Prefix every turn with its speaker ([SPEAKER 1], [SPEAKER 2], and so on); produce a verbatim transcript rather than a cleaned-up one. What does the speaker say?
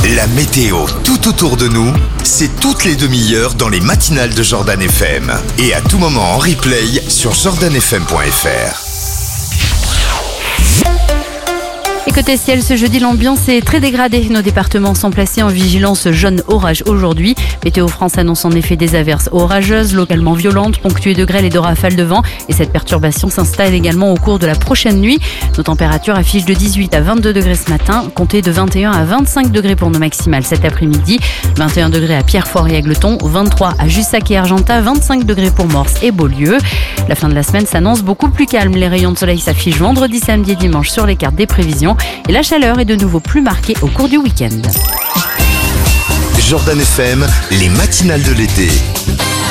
[SPEAKER 1] La météo tout autour de nous, c'est toutes les demi-heures dans les matinales de Jordan F M. Et à tout moment en replay sur jordan f m point f r.
[SPEAKER 2] Et côté ciel, ce jeudi, l'ambiance est très dégradée. Nos départements sont placés en vigilance jaune orage aujourd'hui. Météo France annonce en effet des averses orageuses, localement violentes, ponctuées de grêle et de rafales de vent. Et cette perturbation s'installe également au cours de la prochaine nuit. Nos températures affichent de dix-huit à vingt-deux degrés ce matin, comptez de vingt et un à vingt-cinq degrés pour nos maximales cet après-midi. vingt et un degrés à Pierrefoy et Agleton, vingt-trois à Jussac et Argentat, vingt-cinq degrés pour Morse et Beaulieu. La fin de la semaine s'annonce beaucoup plus calme. Les rayons de soleil s'affichent vendredi, samedi et dimanche sur les cartes des prévisions. Et la chaleur est de nouveau plus marquée au cours du week-end.
[SPEAKER 1] Jordan F M, les matinales de l'été.